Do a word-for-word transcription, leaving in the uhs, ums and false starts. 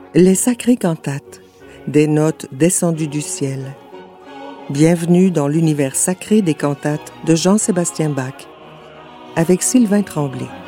Les sacrées cantates, des notes descendues du ciel. Bienvenue dans l'univers sacré des cantates de Jean-Sébastien Bach, avec Sylvain Tremblay.